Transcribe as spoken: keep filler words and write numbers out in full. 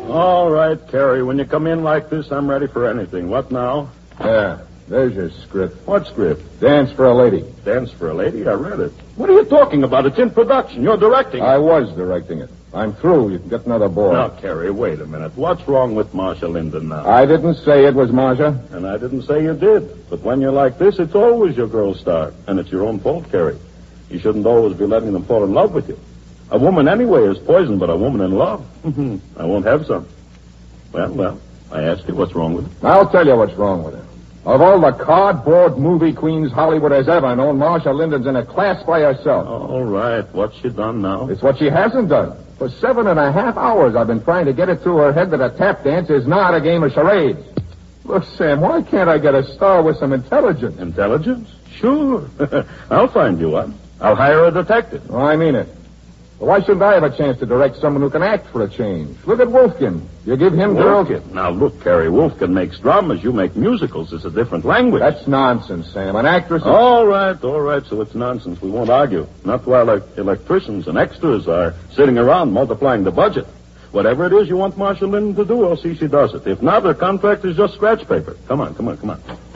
All right, Carrie. When you come in like this, I'm ready for anything. What now? Yeah, there's your script. What script? Dance for a Lady. Dance for a Lady? I read it. What are you talking about? It's in production. You're directing it. I was directing it. I'm through. You can get another board. Now, Carrie, wait a minute. What's wrong with Marcia Linden now? I didn't say it was Marcia. And I didn't say you did. But when you're like this, it's always your girl's star. And it's your own fault, Carrie. You shouldn't always be letting them fall in love with you. A woman anyway is poison, but a woman in love, I won't have some. Well, well, I asked you what's wrong with it. I'll tell you what's wrong with it. Of all the cardboard movie queens Hollywood has ever known, Marcia Linden's in a class by herself. All right, what's she done now? It's what she hasn't done. For seven and a half hours, I've been trying to get it through her head that a tap dance is not a game of charades. Look, Sam, why can't I get a star with some intelligence? Intelligence? Sure. I'll find you one. I'll hire a detective. Oh, I mean it. But why shouldn't I have a chance to direct someone who can act for a change? Look at Wolfkin. You give him girls... Wolfkin? Now, look, Carrie, Wolfkin makes dramas. You make musicals. It's a different language. That's nonsense, Sam. An actress... Is... All right, all right, so it's nonsense. We won't argue. Not while like electricians and extras are sitting around multiplying the budget. Whatever it is you want Marcia Linden to do, I'll see she does it. If not, her contract is just scratch paper. Come on, come on, come on.